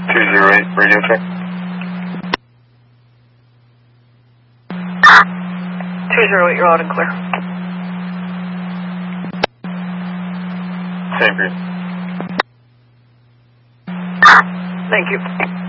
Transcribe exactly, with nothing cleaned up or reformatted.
two zero eight, radio check. two zero eight, you're loud and clear. Same for you. Thank you.